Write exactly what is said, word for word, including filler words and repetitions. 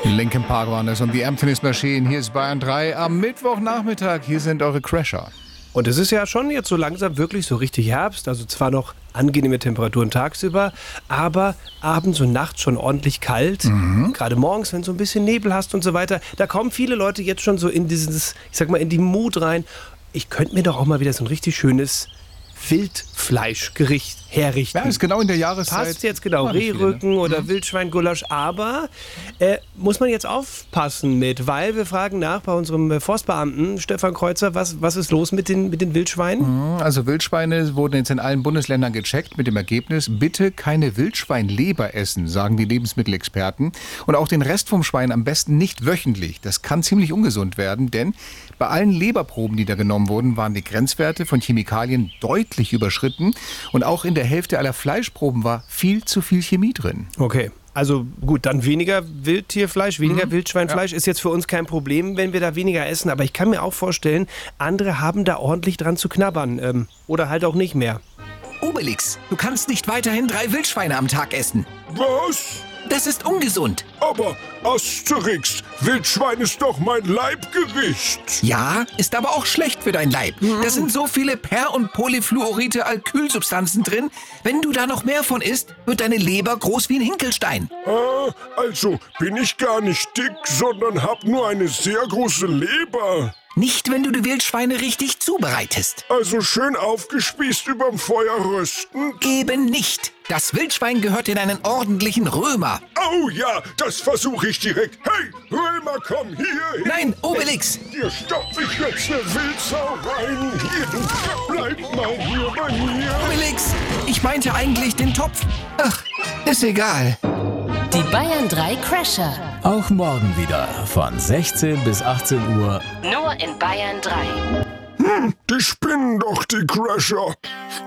Linkin Park waren es und die Emptiness Machine. Hier ist Bayern drei am Mittwochnachmittag. Hier sind eure Crasher. Und es ist ja schon jetzt so langsam wirklich so richtig Herbst. Also zwar noch angenehme Temperaturen tagsüber, aber abends und nachts schon ordentlich kalt. Mhm. Gerade morgens, wenn du so ein bisschen Nebel hast und so weiter. Da kommen viele Leute jetzt schon so in dieses, ich sag mal, in die Mut rein. Ich könnte mir doch auch mal wieder so ein richtig schönes Wildfleischgericht herrichten. Ja, ist genau in der Jahreszeit. Passt jetzt genau, Rehrücken viele, ne? oder mhm. Wildschweingulasch. Aber äh, muss man jetzt aufpassen mit, weil wir fragen nach bei unserem Forstbeamten Stefan Kreuzer, was, was ist los mit den, mit den Wildschweinen? Also Wildschweine wurden jetzt in allen Bundesländern gecheckt mit dem Ergebnis, bitte keine Wildschweinleber essen, sagen die Lebensmittelexperten. Und auch den Rest vom Schwein am besten nicht wöchentlich. Das kann ziemlich ungesund werden, denn bei allen Leberproben, die da genommen wurden, waren die Grenzwerte von Chemikalien deutlich überschritten. Und auch in der Hälfte aller Fleischproben war viel zu viel Chemie drin. Okay. Also gut, dann weniger Wildtierfleisch, weniger mhm. Wildschweinfleisch ja. ist jetzt für uns kein Problem, wenn wir da weniger essen. Aber ich kann mir auch vorstellen, andere haben da ordentlich dran zu knabbern. Ähm, oder halt auch nicht mehr. Obelix, du kannst nicht weiterhin drei Wildschweine am Tag essen. Was? Das ist ungesund. Aber Asterix, Wildschwein ist doch mein Leibgericht. Ja, ist aber auch schlecht für dein Leib. Mhm. Da sind so viele per- und polyfluorite Alkylsubstanzen drin. Wenn du da noch mehr von isst, wird deine Leber groß wie ein Hinkelstein. Ah, also bin ich gar nicht dick, sondern hab nur eine sehr große Leber. Nicht, wenn du die Wildschweine richtig zubereitest. Also schön aufgespießt überm Feuer rösten? Eben nicht. Das Wildschwein gehört in einen ordentlichen Römer. Oh ja, das versuche ich direkt. Hey, Römer, komm hier hin. Nein, Obelix. Dir stopf ich jetzt eine Wildsau rein. Hier, bleib mal hier bei mir. Obelix, ich meinte eigentlich den Topf. Ach, ist egal. Die Bayern drei Crasher. Auch morgen wieder von sechzehn bis achtzehn Uhr. Nur in Bayern drei. Hm, die spinnen doch, die Crasher.